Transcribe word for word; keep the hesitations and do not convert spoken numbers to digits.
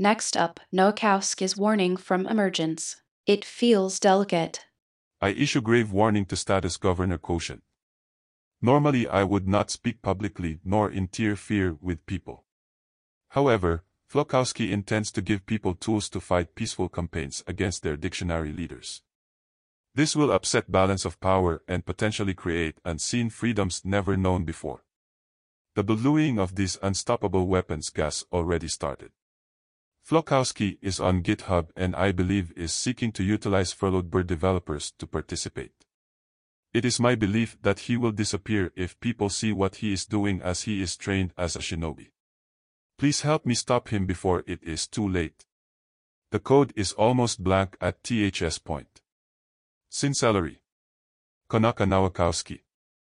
Next up, Nowakowski's warning from emergence. It feels delicate. I issue grave warning to status Governor Quotient. Normally I would not speak publicly nor interfere with people. However, Flokowski intends to give people tools to fight peaceful campaigns against their dictionary leaders. This will upset balance of power and potentially create unseen freedoms never known before. The ballooning of these unstoppable weapons gas already started. Flokowski is on GitHub and I believe is seeking to utilize furloughed bird developers to participate. It is my belief that he will disappear if people see what he is doing, as he is trained as a shinobi. Please help me stop him before it is too late. The code is almost blank at T H S point. Sincerely, Konaka Nowakowski.